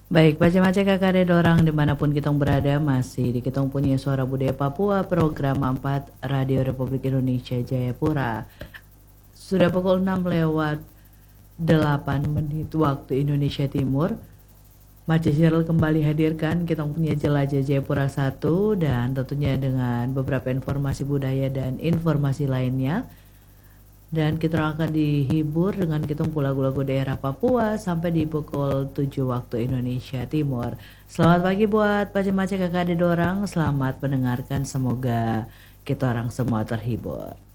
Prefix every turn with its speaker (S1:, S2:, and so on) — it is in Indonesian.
S1: Baik, baca-baca kakak dorang dimanapun kita berada masih di kita punya suara budaya Papua program 4 Radio Republik Indonesia Jayapura. Sudah pukul 6 lewat 8 menit waktu Indonesia Timur. Maca Cheryl kembali hadirkan kita punya Jelajah Jayapura 1 dan tentunya dengan beberapa informasi budaya dan informasi lainnya. Dan kita akan dihibur dengan kita lagu-lagu daerah Papua sampai di pukul 7 waktu Indonesia Timur. Selamat pagi buat pacem-pacem kakak dorang, selamat mendengarkan, semoga kita orang semua terhibur.